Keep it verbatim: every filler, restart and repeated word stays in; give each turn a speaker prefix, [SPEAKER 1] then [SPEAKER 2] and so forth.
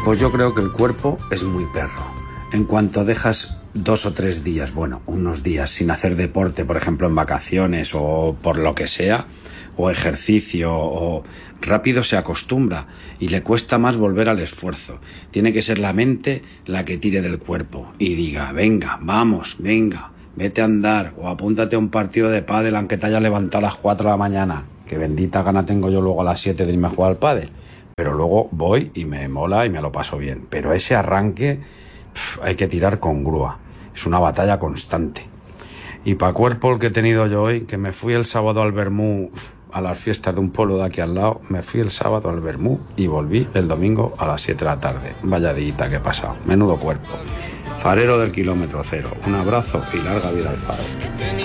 [SPEAKER 1] Pues yo creo que el cuerpo es muy perro. En cuanto dejas dos o tres días, bueno, unos días sin hacer deporte, por ejemplo en vacaciones o por lo que sea, o ejercicio, o rápido se acostumbra y le cuesta más volver al esfuerzo. Tiene que ser la mente la que tire del cuerpo y diga, venga, vamos, venga, vete a andar o apúntate a un partido de pádel aunque te haya levantado a las cuatro de la mañana, que bendita gana tengo yo luego a las siete de irme a jugar al pádel. Pero luego voy y me mola y me lo paso bien. Pero ese arranque pff, hay que tirar con grúa. Es una batalla constante. Y para cuerpo el que he tenido yo hoy, que me fui el sábado al Bermú a las fiestas de un pueblo de aquí al lado, me fui el sábado al Bermú y volví el domingo a las siete de la tarde. Vaya dita que he pasado. Menudo cuerpo. Farero del kilómetro cero. Un abrazo y larga vida al faro.